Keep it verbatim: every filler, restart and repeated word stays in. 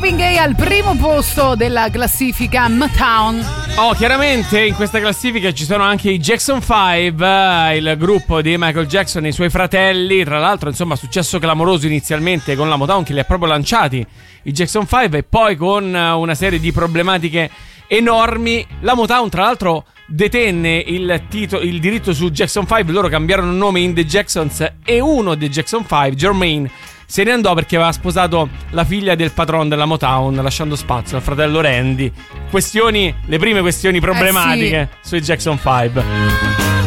Marvin Gaye al primo posto della classifica Motown. Oh, chiaramente in questa classifica ci sono anche i Jackson five, il gruppo di Michael Jackson e i suoi fratelli. Tra l'altro, insomma, successo clamoroso inizialmente con la Motown, che li ha proprio lanciati i Jackson five, e poi con una serie di problematiche enormi. La Motown, tra l'altro, detenne il, tito- il diritto su Jackson five. Loro cambiarono nome in The Jacksons e uno dei Jackson five, Jermaine, se ne andò perché aveva sposato la figlia del patron della Motown, lasciando spazio al fratello Randy. Questioni, le prime questioni problematiche eh sì. sui Jackson five.